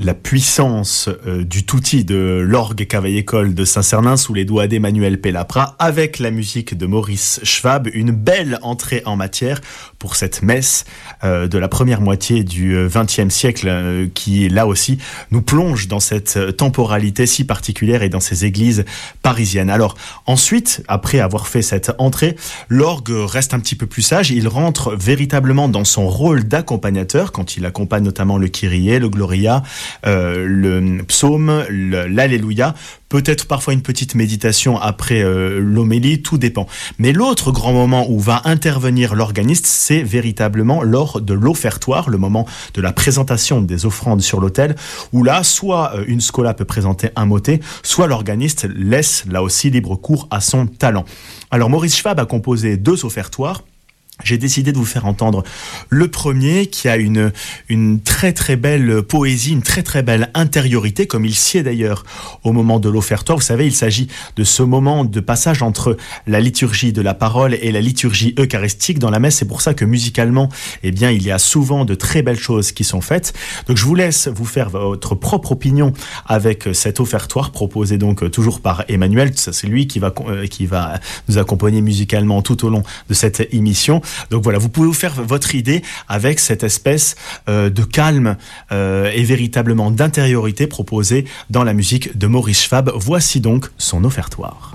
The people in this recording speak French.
la puissance du tutti de l'orgue Cavaillé-Coll de Saint-Cernin sous les doigts d'Emmanuel Pellaprat avec la musique de Maurice Schwab, une belle entrée en matière pour cette messe de la première moitié du XXe siècle qui là aussi nous plonge dans cette temporalité si particulière et dans ces églises parisiennes. Alors ensuite, après avoir fait cette entrée, l'orgue reste un petit peu plus sage, il rentre véritablement dans son rôle d'accompagnateur quand il accompagne notamment le Kyrie, le Gloria, le psaume, l'Alléluia, peut-être parfois une petite méditation après l'homélie, tout dépend. Mais l'autre grand moment où va intervenir l'organiste, c'est véritablement lors de l'offertoire, le moment de la présentation des offrandes sur l'autel, où là, soit une scola peut présenter un motet, soit l'organiste laisse là aussi libre cours à son talent. Alors Maurice Schwab a composé 2 offertoires. J'ai décidé de vous faire entendre le premier qui a une très très belle poésie, une très très belle intériorité, comme il sied d'ailleurs au moment de l'offertoire. Vous savez, il s'agit de ce moment de passage entre la liturgie de la parole et la liturgie eucharistique dans la messe. C'est pour ça que musicalement, eh bien, il y a souvent de très belles choses qui sont faites. Donc je vous laisse vous faire votre propre opinion avec cet offertoire proposé donc toujours par Emmanuel. C'est lui qui va nous accompagner musicalement tout au long de cette émission. Donc voilà, vous pouvez vous faire votre idée avec cette espèce de calme et véritablement d'intériorité proposée dans la musique de Maurice Schwab. Voici donc son offertoire.